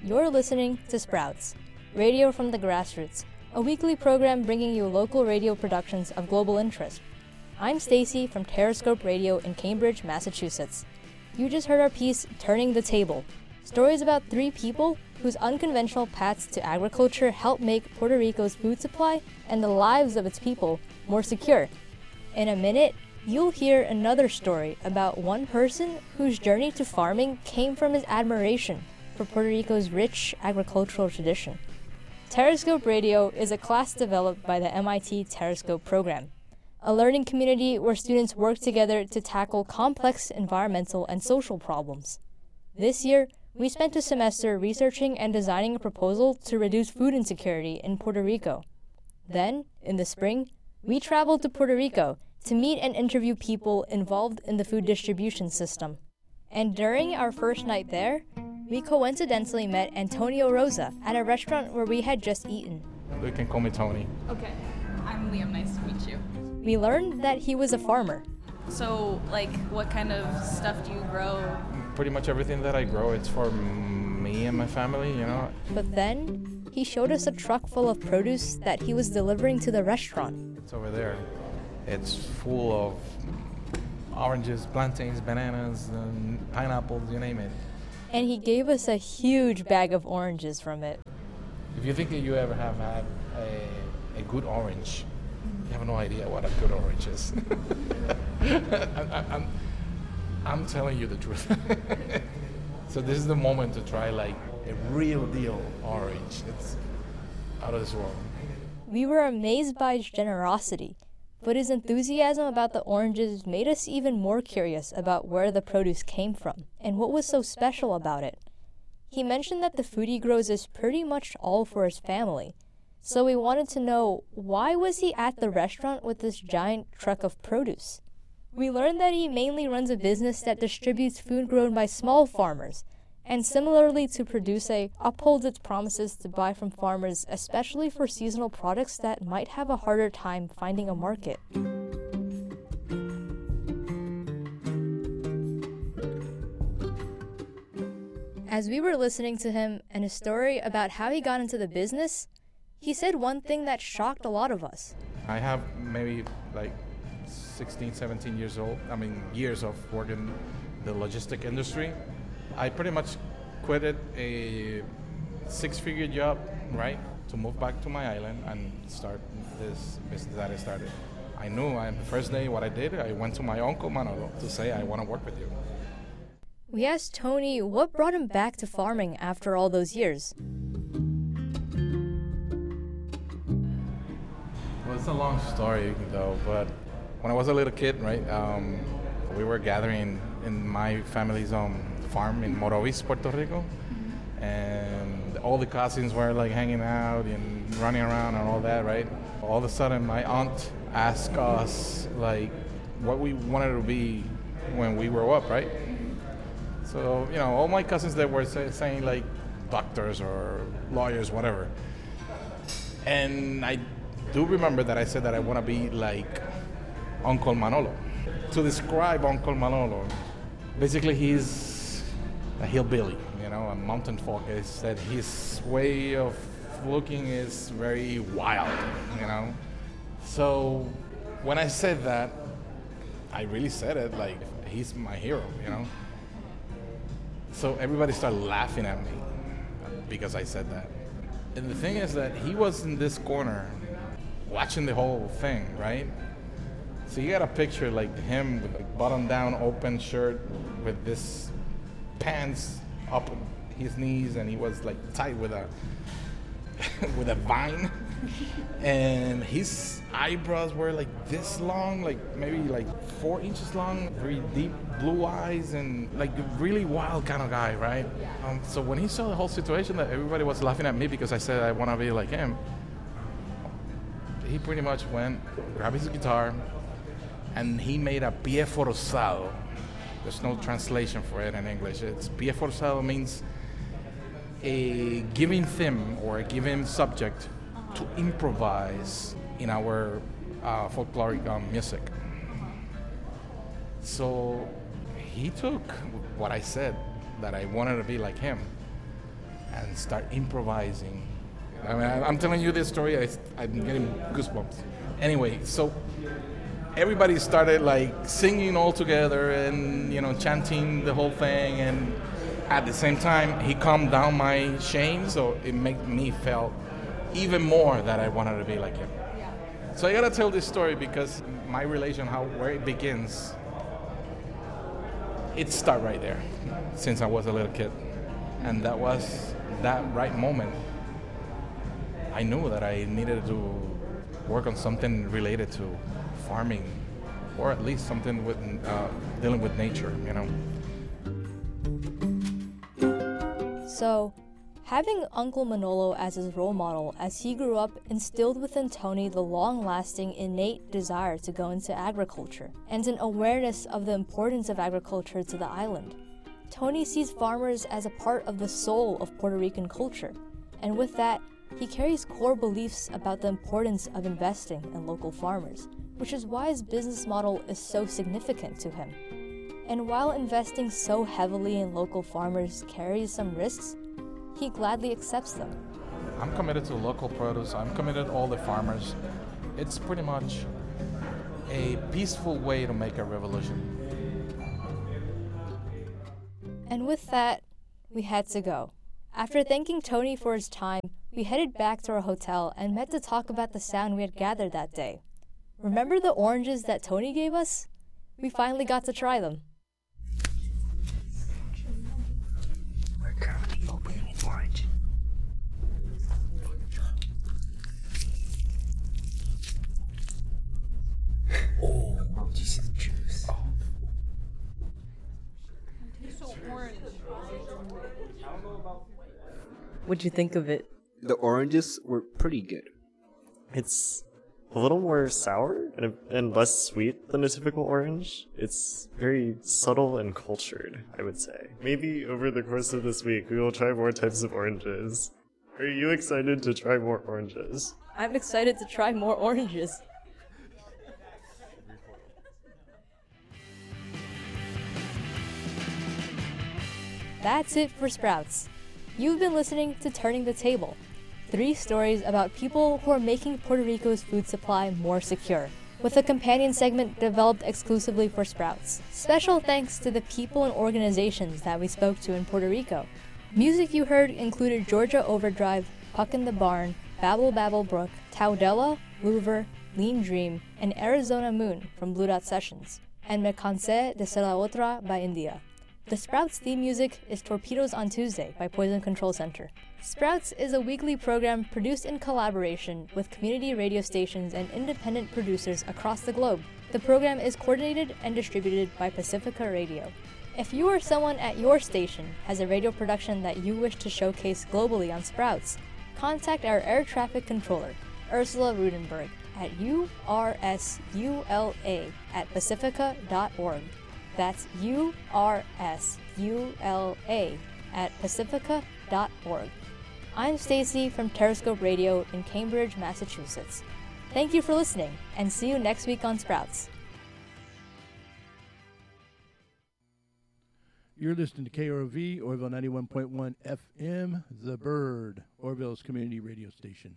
You're listening to Sprouts, radio from the grassroots, a weekly program bringing you local radio productions of global interest. I'm Stacy from Terrascope Radio in Cambridge, Massachusetts. You just heard our piece, Turning the Table, stories about three people whose unconventional paths to agriculture help make Puerto Rico's food supply and the lives of its people more secure. In a minute, you'll hear another story about one person whose journey to farming came from his admiration for Puerto Rico's rich agricultural tradition. Terrascope Radio is a class developed by the MIT Terrascope program, a learning community where students work together to tackle complex environmental and social problems. This year, we spent a semester researching and designing a proposal to reduce food insecurity in Puerto Rico. Then, in the spring, we traveled to Puerto Rico to meet and interview people involved in the food distribution system. And during our first night there, we coincidentally met Antonio Rosa at a restaurant where we had just eaten. You can call me Tony. Okay, I'm Liam, nice to meet you. We learned that he was a farmer. So, what kind of stuff do you grow? Pretty much everything that I grow, it's for me and my family, But then, he showed us a truck full of produce that he was delivering to the restaurant. It's over there. It's full of oranges, plantains, bananas, and pineapples, you name it. And he gave us a huge bag of oranges from it. If you think that you ever have had a good orange, you have no idea what a good orange is. I'm telling you the truth. So this is the moment to try a real deal orange. It's out of this world. We were amazed by his generosity, but his enthusiasm about the oranges made us even more curious about where the produce came from and what was so special about it. He mentioned that the food he grows is pretty much all for his family, so we wanted to know, why was he at the restaurant with this giant truck of produce? We learned that he mainly runs a business that distributes food grown by small farmers, and similarly to Produce, upholds its promises to buy from farmers, especially for seasonal products that might have a harder time finding a market. As we were listening to him and his story about how he got into the business, he said one thing that shocked a lot of us. I have maybe 16, 17 years of working the logistic industry. I pretty much quitted a six-figure job, right, to move back to my island and start this business that I started. I knew the first day what I did, I went to my uncle Manolo to say, I want to work with you. We asked Tony what brought him back to farming after all those years. Well, it's a long story, though, but when I was a little kid, right, we were gathering in my family's farm in Morovis, Puerto Rico, and all the cousins were hanging out and running around and all that, right? All of a sudden, my aunt asked us what we wanted to be when we grow up, right? So, all my cousins that were saying doctors or lawyers, whatever. And I do remember that I said that I want to be like Uncle Manolo. To describe Uncle Manolo, basically he's a hillbilly, a mountain folk. I said his way of looking is very wild, So when I said that, I really said it he's my hero, So everybody started laughing at me because I said that. And the thing is that he was in this corner watching the whole thing, right? So you got a picture him with a button-down open shirt with this pants up his knees, and he was tied with a with a vine, and his eyebrows were this long, maybe 4 inches long, very deep blue eyes, and a really wild kind of guy, right? So when he saw the whole situation that everybody was laughing at me because I said I want to be like him, he pretty much went, grabbed his guitar, and he made a pie forzado. There's no translation for it in English. It's pie forzado means a given theme or a given subject to improvise in our folkloric music. So he took what I said, that I wanted to be like him, and start improvising. I mean, I'm telling you this story, I'm getting goosebumps. Anyway, so everybody started like singing all together and, you know, chanting the whole thing, and at the same time he calmed down my shame, so it made me feel even more that I wanted to be like him. So I gotta tell this story because my relation, where it begins, it started right there since I was a little kid, and that was that right moment. I knew that I needed to work on something related to farming, or at least something with dealing with nature, you know. So, having Uncle Manolo as his role model as he grew up instilled within Tony the long-lasting innate desire to go into agriculture and an awareness of the importance of agriculture to the island. Tony sees farmers as a part of the soul of Puerto Rican culture, and with that, he carries core beliefs about the importance of investing in local farmers, which is why his business model is so significant to him. And while investing so heavily in local farmers carries some risks, he gladly accepts them. I'm committed to local produce. I'm committed to all the farmers. It's pretty much a peaceful way to make a revolution. And with that, we had to go. After thanking Tony for his time, we headed back to our hotel and met to talk about the sound we had gathered that day. Remember the oranges that Tony gave us? We finally got to try them. We're currently opening an orange. Oh, do you see the juice? Oh. It's so orange. What'd you think of it? The oranges were pretty good. It's a little more sour and less sweet than a typical orange. It's very subtle and cultured, I would say. Maybe over the course of this week, we will try more types of oranges. Are you excited to try more oranges? I'm excited to try more oranges. That's it for Sprouts. You've been listening to Turning the Table. 3 stories about people who are making Puerto Rico's food supply more secure, with a companion segment developed exclusively for Sprouts. Special thanks to the people and organizations that we spoke to in Puerto Rico. Music you heard included Georgia Overdrive, Puck in the Barn, Babble Babble Brook, Taudella, Louver, Lean Dream, and Arizona Moon from Blue Dot Sessions, and Me Cansé de Ser la Otra by India. The Sprouts theme music is Torpedoes on Tuesday by Poison Control Center. Sprouts is a weekly program produced in collaboration with community radio stations and independent producers across the globe. The program is coordinated and distributed by Pacifica Radio. If you or someone at your station has a radio production that you wish to showcase globally on Sprouts, contact our air traffic controller, Ursula Rudenberg, at ursula@pacifica.org. That's ursula@pacifica.org. I'm Stacy from Terrascope Radio in Cambridge, Massachusetts. Thank you for listening, and see you next week on Sprouts. You're listening to KROV, Orville 91.1 FM, The Bird, Orville's community radio station.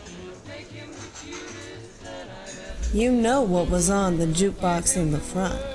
You know what was on the jukebox in the front.